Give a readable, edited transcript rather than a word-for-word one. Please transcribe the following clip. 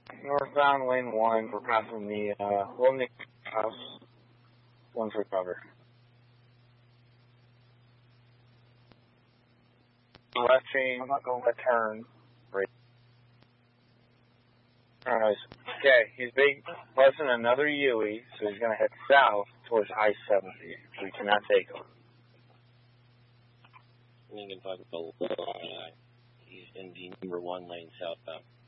Northbound lane 1, we're passing the Wilmington house. One's recovered. Left chain, I'm not going to turn. Right. Alright, okay, he's busting another UE, so he's going to head south towards I-70. We cannot take him. Lincoln 5 below, he's in the number 1 lane southbound.